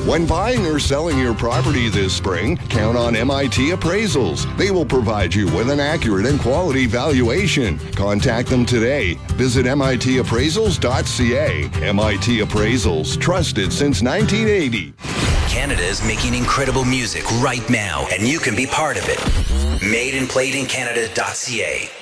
When buying or selling your property this spring, count on MIT Appraisals. They will provide you with an accurate and quality valuation. Contact them today. Visit mitappraisals.ca. MIT Appraisals, trusted since 1980. Canada is making incredible music right now, and you can be part of it. Made and played in Canada.ca.